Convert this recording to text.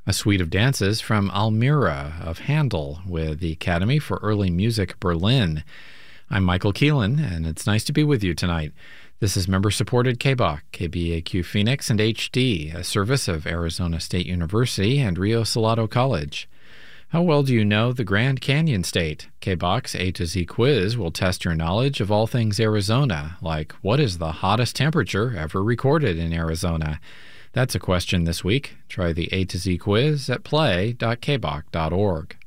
A suite of dances from Almira of Handel with the Academy for Early Music Berlin. I'm Michael Keelan, and it's nice to be with you tonight. This is member-supported KBOK, KBAQ Phoenix, and HD, a service of Arizona State University and Rio Salado College. How well do you know the Grand Canyon State? KBOK's A to Z quiz will test your knowledge of all things Arizona, like what is the hottest temperature ever recorded in Arizona? That's a question this week. Try the A to Z quiz at play.kbok.org.